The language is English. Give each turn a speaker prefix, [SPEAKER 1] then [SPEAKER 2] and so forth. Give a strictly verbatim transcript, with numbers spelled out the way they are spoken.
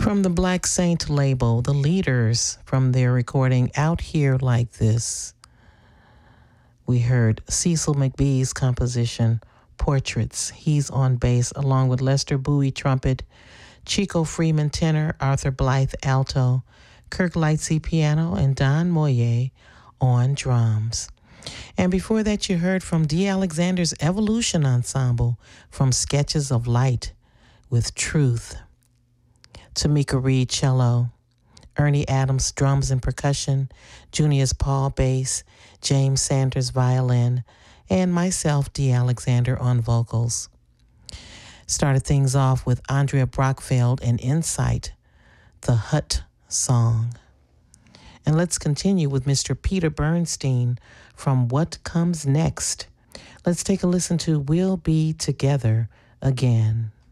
[SPEAKER 1] From the Black Saint label, the Leaders, from their recording Out Here Like This, we heard Cecil McBee's composition, Portraits. He's on bass, along with Lester Bowie trumpet, Chico Freeman tenor, Arthur Blythe alto, Kirk Lightsey piano, and Don Moye on drums. And before that, you heard from Dee Alexander's Evolution Ensemble from Sketches of Light with Truth. Tamika Reed cello, Ernie Adams drums and percussion, Junius Paul bass, James Sanders violin, and myself, Dee Alexander, on vocals. Started things off with Andrea Brockfeld and Insight, the Hut Song. And let's continue with Mister Peter Bernstein from What Comes Next. Let's take a listen to We'll Be Together Again.